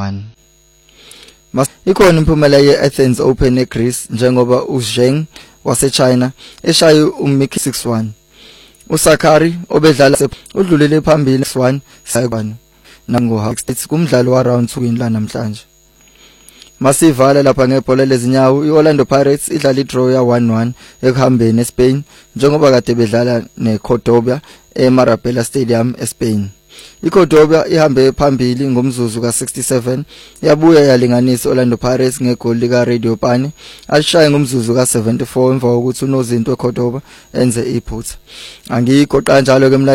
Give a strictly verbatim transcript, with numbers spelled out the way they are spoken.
one. Ikhona imphumela ye-Athens Open eGreece njengoba uZheng waseChina eshaye uMick six one. uSakkari obedlala udlulele phambili six one sayibani nangoHackett kumdlalo wa round two la namhlanje. Masivala lapha ngebhola lezinyawo iOrlando Pirates idlala idraw ya one one ekuhambeni eSpain njengoba kade bedlala neCordoba eMarabella Stadium eSpain. iCordoba ihambe phambili ngomzuzu ka-sixty-seven yabuya yalinganisa Orlando Pirates ngegoli lika Radio Pane alishaye ngomzuzu ka-seventy-four emva kokuthi unozinto eCordoba enze iphutha. Angikho kanjalo ke